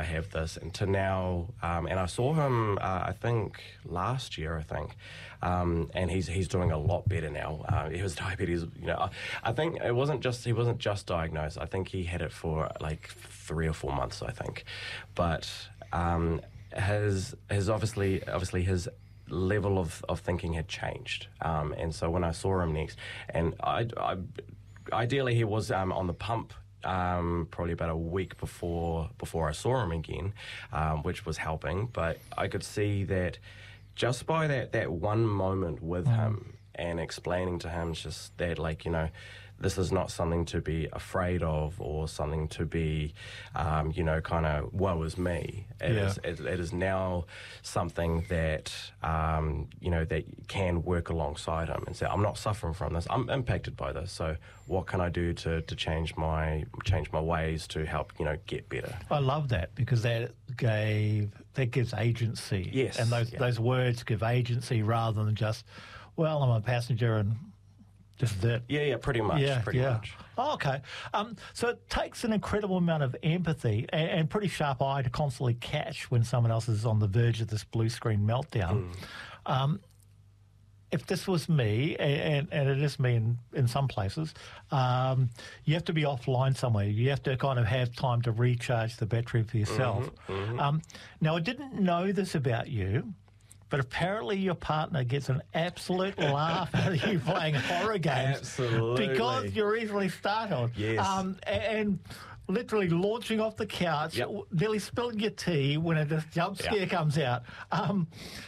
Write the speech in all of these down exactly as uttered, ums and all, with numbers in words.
have this, and to now, um, and I saw him, uh, I think last year, I think, um, and he's he's doing a lot better now. Uh, he was diabetes, you know. I, I think it wasn't just he wasn't just diagnosed. I think he had it for like three or four months, I think, but um, his his obviously obviously his level of, of thinking had changed, um, and so when I saw him next, and I, I ideally he was um, on the pump. Um, probably about a week before before I saw him again, um, which was helping. But I could see that just by that, that one moment with mm. him and explaining to him just that, like, you know, this is not something to be afraid of or something to be, um, you know, kind of woe is me. It, yeah. is, it, it is now something that, um, you know, that can work alongside him and say, I'm not suffering from this. I'm impacted by this. So what can I do to, to change my change my ways to help, you know, get better? I love that because that gave that gives agency. Yes. And those yeah. those words give agency rather than just, well, I'm a passenger and just that. Yeah, yeah, pretty much, yeah, pretty yeah. much. Oh, okay. Um, so it takes an incredible amount of empathy and, and pretty sharp eye to constantly catch when someone else is on the verge of this blue screen meltdown. Mm. Um, if this was me, and, and it is me in, in some places, um, you have to be offline somewhere. You have to kind of have time to recharge the battery for yourself. Mm-hmm, mm-hmm. Um, now, I didn't know this about you, but apparently your partner gets an absolute laugh out of you playing horror games. Absolutely. Because you're easily startled. Yes. Um, and literally launching off the couch, yep. nearly spilling your tea when a jump scare yep. comes out. Um,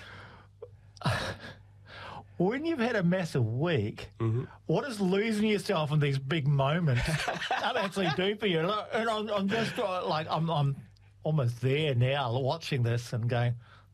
when you've had a massive week, mm-hmm. what does losing yourself in these big moments actually do for you? And I'm, I'm just like, I'm, I'm almost there now watching this and going,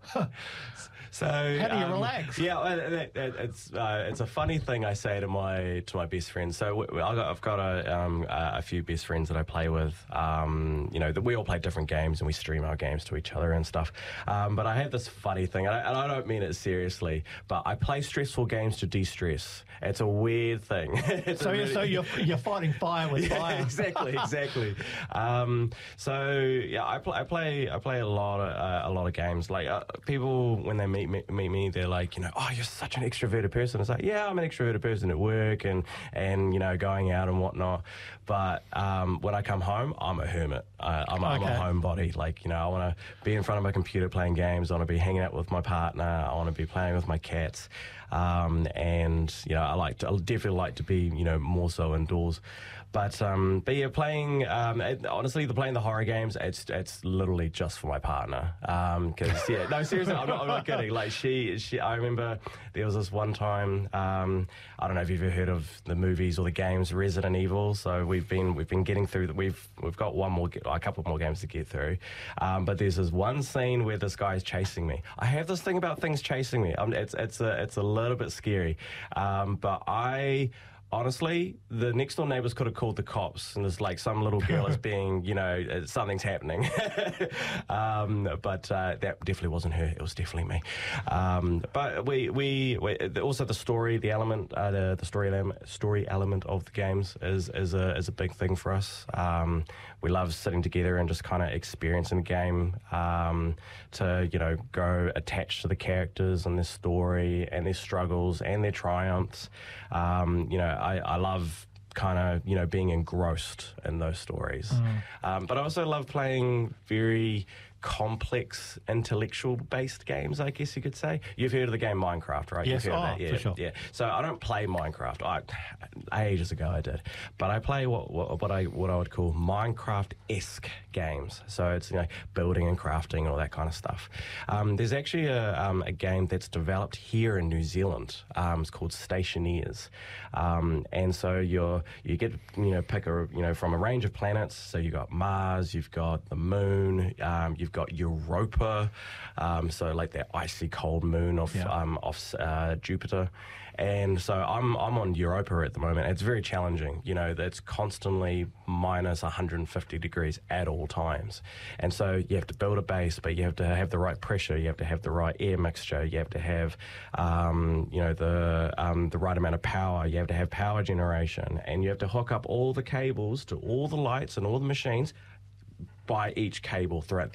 So how do you um, relax? Yeah, it, it, it's uh, it's a funny thing I say to my to my best friends. So we, I've got, I've got a, um, a few best friends that I play with. Um, you know, that we all play different games and we stream our games to each other and stuff. Um, but I have this funny thing, and I, and I don't mean it seriously, but I play stressful games to de-stress. It's a weird thing. It's so really, so you're you're fighting fire with yeah, fire. Exactly, exactly. um, so yeah, I, pl- I play I play a lot of uh, a lot of games. Like uh, people when they meet me, meet me, they're like, you know, oh, you're such an extroverted person. It's like, yeah, I'm an extroverted person at work and, and you know, going out and whatnot. But um, when I come home, I'm a hermit. Uh, I'm, okay. I'm a homebody. Like, you know, I want to be in front of my computer playing games. I want to be hanging out with my partner. I want to be playing with my cats. Um, and, you know, I like to, I definitely like to be, you know, more so indoors. But um, but yeah, playing um, it, honestly, the playing the horror games, it's it's literally just for my partner. Because um, yeah, no, seriously, I'm not, I'm not kidding. Like she, she, I remember there was this one time. Um, I don't know if you've ever heard of the movies or the games Resident Evil. So we've been we've been getting through. We've we've got one more, a couple more games to get through. Um, but there's this one scene where this guy's chasing me. I have this thing about things chasing me. Um, it's it's a it's a little bit scary. Um, but I. Honestly, the next door neighbours could have called the cops, and there's like some little girl is being, you know, something's happening. um, but uh, that definitely wasn't her. It was definitely me. Um, but we, we, we also the story, the element, uh, the, the story element, story element of the games is is a is a big thing for us. Um, we love sitting together and just kind of experiencing the game um, to, you know, grow attached to the characters and their story and their struggles and their triumphs. Um, you know, I, I love kind of, you know, being engrossed in those stories. Mm. Um, but I also love playing very complex, intellectual-based games, I guess you could say. You've heard of the game Minecraft, right? Yes, You've heard oh, of that? Yeah, for sure. Yeah. So I don't play Minecraft. I, ages ago I did. But I play what what, what I what I would call Minecraft-esque games. So it's, you know, building and crafting and all that kind of stuff. Um, there's actually a, um, a game that's developed here in New Zealand. Um, it's called Stationeers. Um, and so you're you get, you know, pick a, you know, from a range of planets. So you've got Mars, you've got the moon, um, you've got Europa, um, so like that icy cold moon of yeah. um, of uh, Jupiter, and so I'm I'm on Europa at the moment. It's very challenging, you know. It's constantly minus one hundred fifty degrees at all times, and so you have to build a base, but you have to have the right pressure, you have to have the right air mixture, you have to have um, you know the um, the right amount of power, you have to have power generation, and you have to hook up all the cables to all the lights and all the machines by each cable throughout the